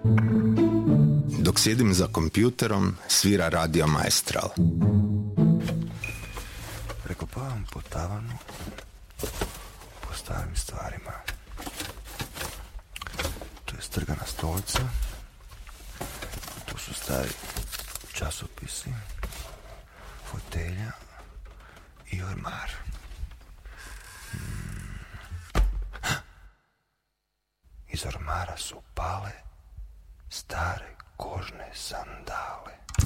Dok sjedim za kompjuterom, svira Radio Maestral. Prekopavam po tavanu, po starim stvarima. Tu je strgana stolica, tu su stari časopisi, fotelja i ormar. Iz ormara su pale stare kožne sandale.